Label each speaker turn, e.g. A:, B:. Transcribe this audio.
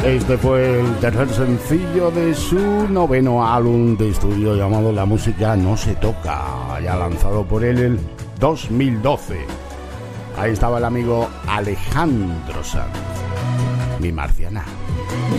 A: Este fue el tercer sencillo de su noveno álbum de estudio llamado La música no se toca, ya lanzado por él el 2012. Ahí estaba el amigo Alejandro Sanz, mi marciana.